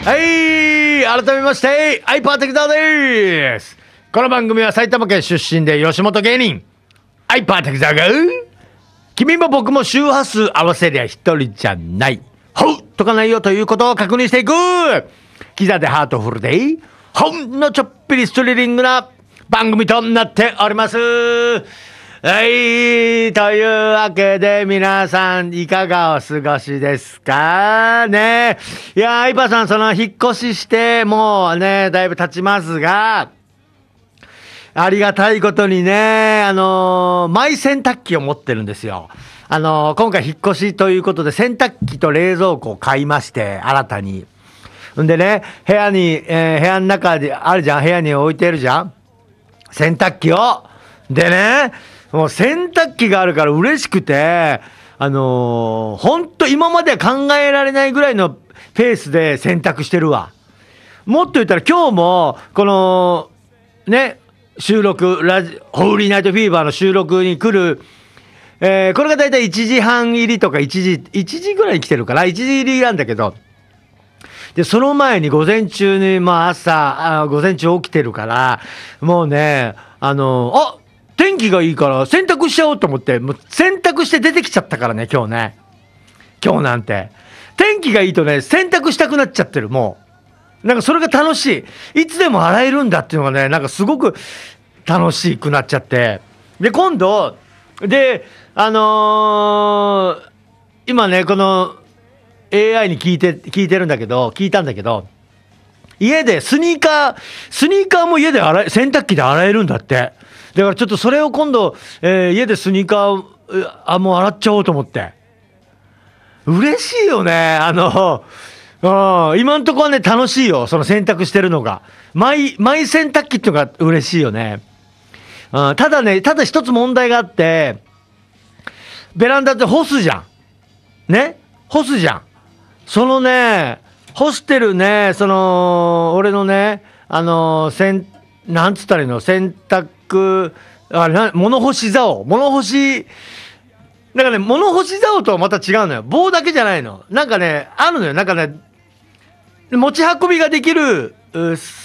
はい、改めましてアイパー滝沢です。この番組は埼玉県出身で吉本芸人アイパー滝沢が君も僕も周波数合わせりゃ一人じゃないほうとかないよということを確認していくキザでハートフルでほんのちょっぴりストリリングな番組となっております。はい、というわけで皆さんいかがお過ごしですかね。いや、アイパーさんその引っ越ししてもうねだいぶ経ちますが、ありがたいことにねマイ洗濯機を持ってるんですよ。今回引っ越しということで洗濯機と冷蔵庫を買いまして、新たに。んでね、部屋の中であるじゃん、部屋に置いてるじゃん、洗濯機を。でね、もう洗濯機があるから嬉しくて、ほんと今までは考えられないぐらいのペースで洗濯してるわ。もっと言ったら今日も、この、ね、収録、ホーリーナイトフィーバーの収録に来る、これがだいたい1時半入りとか1時ぐらいに来てるから、1時入りなんだけど、で、その前に午前中に、午前中起きてるから、もうね、天気がいいから洗濯しちゃおうと思って、もう洗濯して出てきちゃったからね、今日ね。今日なんて。天気がいいとね、洗濯したくなっちゃってる、もう。なんかそれが楽しい。いつでも洗えるんだっていうのがね、なんかすごく楽しくなっちゃって。で、今度、で、今ね、この AI に聞いてるんだけど、聞いたんだけど、家でスニーカーも家で洗濯機で洗えるんだって。だからちょっとそれを今度、家でスニーカーもう洗っちゃおうと思って。嬉しいよね。今んとこはね楽しいよ、その洗濯してるのが。マイ洗濯機っていうのが嬉しいよね。ただ一つ問題があって、ベランダって干すじゃんね、干すじゃん。そのね、干してるね、俺のね、なんつったらいいの、洗濯、物干し竿、なんかね、物干し竿とはまた違うのよ。棒だけじゃないの。なんかね、あるのよ。なんかね、持ち運びができる、